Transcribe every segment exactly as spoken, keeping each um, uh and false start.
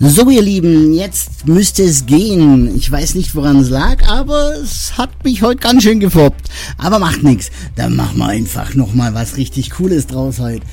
So, ihr Lieben, jetzt müsste es gehen. Ich weiß nicht, woran es lag, aber es hat mich heute ganz schön gefoppt. Aber macht nichts. Dann machen wir einfach nochmal was richtig Cooles draus heute.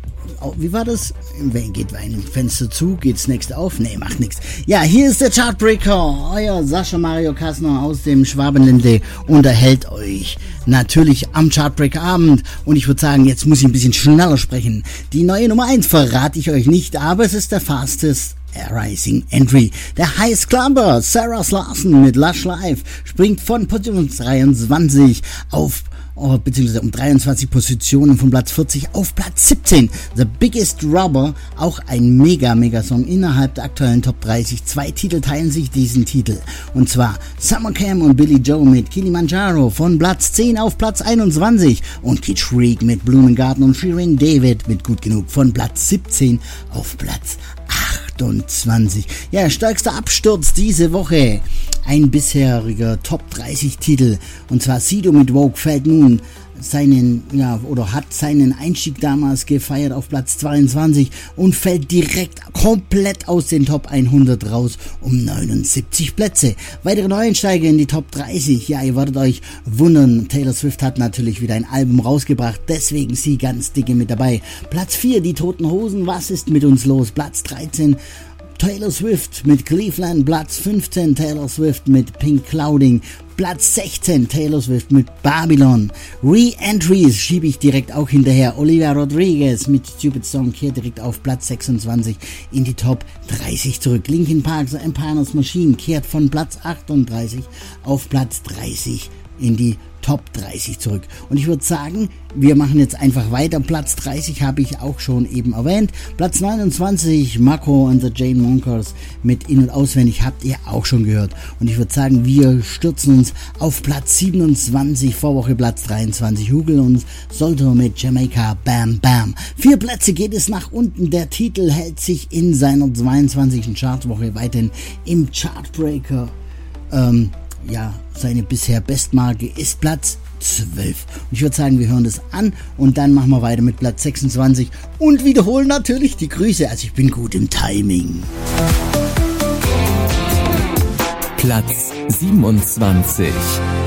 Wie war das? Geht ein Fenster zu, geht's nächste auf? Nee, macht nichts. Ja, hier ist der Chartbreaker. Euer Sascha Mario Kassner aus dem Schwabenländle unterhält euch natürlich am Chartbreaker-Abend. Und ich würde sagen, jetzt muss ich ein bisschen schneller sprechen. Die neue Nummer eins verrate ich euch nicht, aber es ist der fastest Rising Entry. Der Highest Climber, Sarah Larson mit Lush Life, springt von Position dreiundzwanzig auf Oh, beziehungsweise um dreiundzwanzig Positionen von Platz vierzig auf Platz siebzehn. The Biggest Rubber, auch ein mega, mega Song innerhalb der aktuellen Top dreißig. Zwei Titel teilen sich diesen Titel. Und zwar Summer Cam und Billy Joe mit Kilimanjaro von Platz zehn auf Platz einundzwanzig. Und Kid Shriek mit Blumengarten und Shirin David mit Gut Genug von Platz siebzehn auf Platz achtundzwanzig. Ja, stärkster Absturz diese Woche. Ein bisheriger Top dreißig Titel. Und zwar Sido mit Vogue fällt nun seinen, ja, oder hat seinen Einstieg damals gefeiert auf Platz zweiundzwanzig und fällt direkt komplett aus den Top hundert raus um neunundsiebzig Plätze. Weitere Neueinsteiger in die Top dreißig. Ja, ihr werdet euch wundern. Taylor Swift hat natürlich wieder ein Album rausgebracht, deswegen sie ganz dicke mit dabei. Platz vier, die Toten Hosen, was ist mit uns los? Platz dreizehn, Taylor Swift mit Cleveland. Platz fünfzehn, Taylor Swift mit Pink Clouding. Platz sechzehn, Taylor Swift mit Babylon. Re-Entries schiebe ich direkt auch hinterher. Olivia Rodriguez mit Stupid Song kehrt direkt auf Platz sechsundzwanzig in die Top dreißig zurück. Linkin Park, The Empire's Machine kehrt von Platz achtunddreißig auf Platz dreißig in die Top dreißig zurück. Und ich würde sagen, wir machen jetzt einfach weiter. Platz dreißig habe ich auch schon eben erwähnt. Platz neunundzwanzig, Mako and the Jane Monkers mit In- und Auswendig habt ihr auch schon gehört. Und ich würde sagen, wir stürzen uns auf Platz siebenundzwanzig, Vorwoche Platz dreiundzwanzig, Hugel und Solto mit Jamaica Bam Bam. Vier Plätze geht es nach unten. Der Titel hält sich in seiner zweiundzwanzigsten Chartwoche weiterhin im Chartbreaker. Ähm, Ja, seine bisher Bestmarke ist Platz zwölf. Und ich würde sagen, wir hören das an und dann machen wir weiter mit Platz sechsundzwanzig und wiederholen natürlich die Grüße. Also ich bin gut im Timing. Platz siebenundzwanzig.